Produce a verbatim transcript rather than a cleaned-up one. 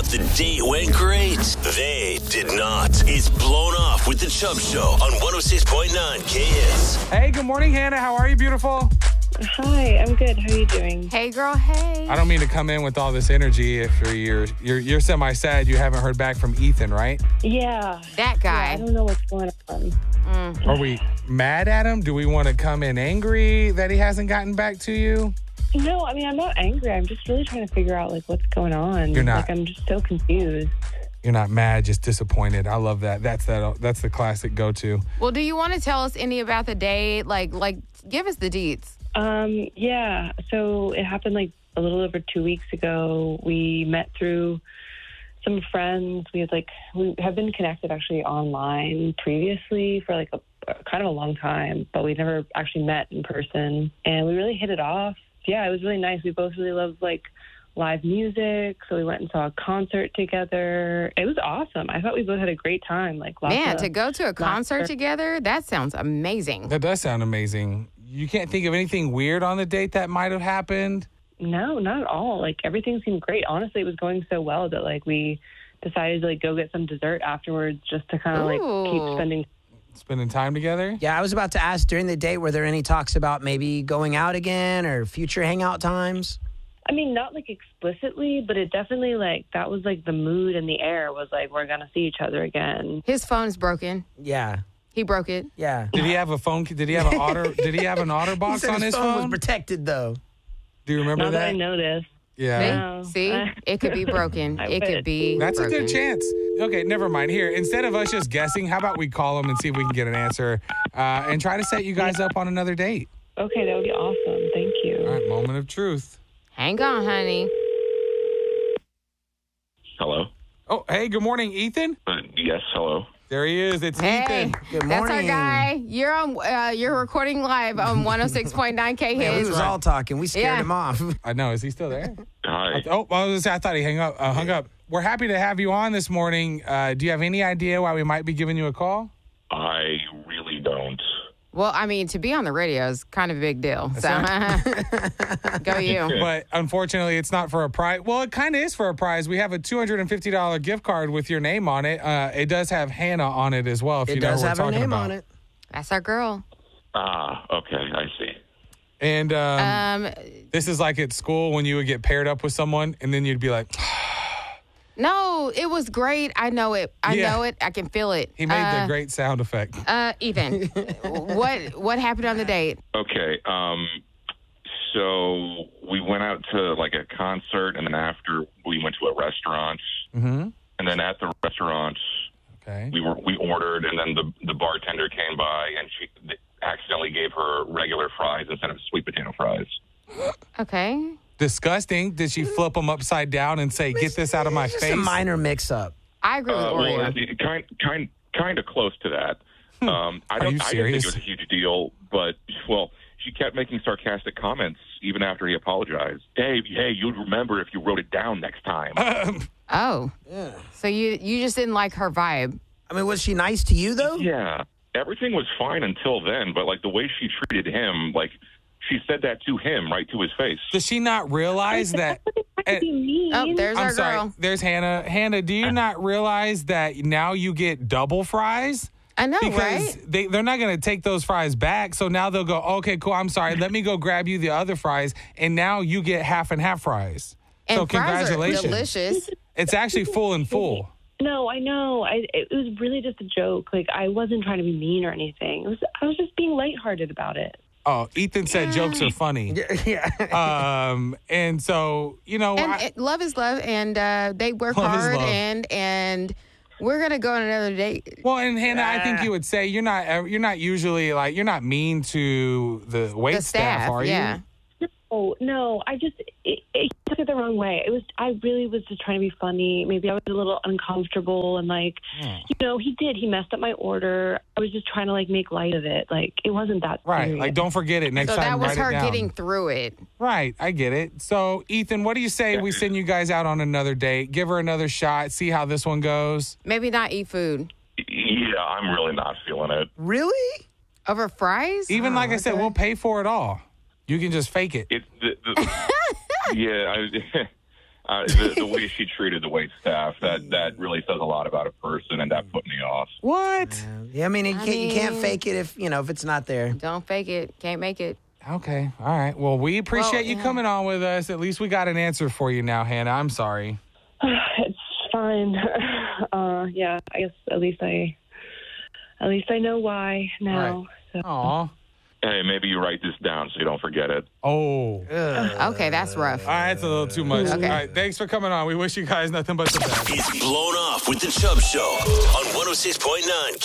thought the date went great? They did not. It's Blown Off with the Chubb Show on one oh six point nine K S. Hey, good morning, Hannah. How are you, beautiful? Hi, I'm good. How are you doing? Hey, girl, hey. I don't mean to come in with all this energy if you're you're you're semi-sad you haven't heard back from Ethan, right? Yeah. That guy. Yeah, I don't know what's going on. Mm. Are we mad at him? Do we want to come in angry that he hasn't gotten back to you? No, I mean, I'm not angry. I'm just really trying to figure out, like, what's going on. You're not. Like, I'm just so confused. You're not mad, just disappointed. I love that. That's that. That's the classic go-to. Well, do you want to tell us any about the date? Like, like, give us the deets. Um, yeah. So it happened, like, a little over two weeks ago. We met through some friends. We had, like, we have been connected, actually, online previously for, like, a, kind of a long time, but we never actually met in person. And we really hit it off. Yeah, it was really nice. We both really loved, like, live music, so we went and saw a concert together. It was awesome. I thought we both had a great time. Like, lots Man, of to go to a concert laughter. together, that sounds amazing. That does sound amazing. You can't think of anything weird on the date that might have happened? No, not at all. Like, everything seemed great. Honestly, it was going so well that, like, we decided to, like, go get some dessert afterwards just to kind of, like, keep Ooh. spending. Spending time together? Yeah, I was about to ask during the date, were there any talks about maybe going out again or future hangout times? I mean, not, like, explicitly, but it definitely, like, that was, like, the mood and the air was, like, we're going to see each other again. His phone's broken. Yeah, He broke it. yeah. Did he have a phone? Did he have an otter? Did he have an otter He box said on his phone phone? was protected, though. Do you remember Now that I that? noticed. Yeah. No. See? It could be broken. I It could wish. be That's a broken. good chance. Okay, never mind. Here, instead of us just guessing, how about we call him and see if we can get an answer uh, and try to set you guys up on another date? Okay, that would be awesome. Thank you. All right, moment of truth. Hang on, honey. Hello? Oh, hey, good morning, Ethan. Uh, yes, hello. There he is. It's Hey, Ethan. Good that's our morning. guy. You're on. Uh, you're recording live on one oh six point nine K Man, we Hits. was all talking. We scared Yeah. him off. I know. Is he still there? Hi. Oh, I was gonna say, I thought he hung up. Uh, hung up. We're happy to have you on this morning. Uh, do you have any idea why we might be giving you a call? I really don't. Well, I mean, to be on the radio is kind of a big deal. So, go you. But unfortunately, it's not for a prize. Well, it kind of is for a prize. We have a two hundred fifty dollars gift card with your name on it. Uh, it does have Hannah on it as well, if It you know does what have we're her talking name about. on it. That's our girl. Ah, okay, I see. And um, Um, this is like at school when you would get paired up with someone, and then you'd be like, no, it was great. I know it. I Yeah. know it. I can feel it. he made uh, the great sound effect. Uh, Ethan, what what happened on the date? Okay, um, so we went out to like a concert, and then after we went to a restaurant, Mm-hmm. and then at the restaurant Okay. we were we ordered, and then the the bartender came by, and she accidentally gave her regular fries instead of sweet potato fries. Okay. Disgusting. Did she flip them upside down and say, get this out of my Just face? a minor mix-up. I agree with Uh, Oreo. well, it, kind kind kind of close to that. Um, I Are don't. you I didn't think serious? it was a huge deal, but well, she kept making sarcastic comments even after he apologized. Dave, hey, you'd remember if you wrote it down next time. Oh. Yeah. So you you just didn't like her vibe. I mean, was she nice to you, though? Yeah, everything was fine until then, but like the way she treated him, like she said that to him right to his face. Does she not realize that? What do you mean? Oh, there's I'm our sorry. girl. There's Hannah. Hannah, do you not realize that now you get double fries? I know, Because right? they, they're not going to take those fries back. So now they'll go, okay, cool, I'm sorry. Let me go grab you the other fries. And now you get half and half fries. And so fries are congratulations. delicious. It's actually full and full. No, I know. I, it was really just a joke. Like, I wasn't trying to be mean or anything. It was, I was just being lighthearted about it. Oh, Ethan said jokes are funny. Yeah. Um, and so, you know, And I, it, love is love, and uh, they work Love is hard, love. and and we're gonna go on another date. well, and Hannah, I think you would say you're not ever- you're not usually like you're not mean to the wait The staff, are yeah. you? Oh, no, I just, it, it took it the wrong way. It was, I really was just trying to be funny. Maybe I was a little uncomfortable and like, you know, he did, he messed up my order. I was just trying to like make light of it. Like, it wasn't that Right. serious. Like, don't forget it next So time. that was write her it down. getting through it. Right. I get it. So, Ethan, what do you say we send you guys out on another date? Give her another shot. See how this one goes. Maybe not eat food Yeah, I'm really not feeling it. Really? over fries. Even Oh, like I said, okay. we'll pay for it all. You can just fake it. It, the, the, yeah, I, Uh, the, the way she treated the wait staff, that, that really says a lot about a person, and that put me off. What? Yeah, I mean, you, I can't, you can't mean- fake it if, you know, if it's not there. Don't fake it. Can't make it. Okay. All right. Well, we appreciate Well, you yeah. coming on with us. At least we got an answer for you now, Hannah. I'm sorry. It's fine. Uh, yeah, I guess at least I, at least I know why now. So. Aw. Hey, maybe you write this down so you don't forget it. Oh. Okay, that's rough. All right, that's a little too much. Okay. All right, thanks for coming on. We wish you guys nothing but the best. It's Blown Off with the Chubb Show on one oh six point nine